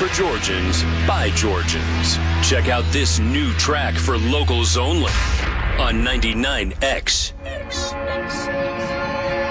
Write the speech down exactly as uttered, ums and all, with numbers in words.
for Georgians by Georgians. Check out this new track for locals only on ninety-nine X. X, X, X.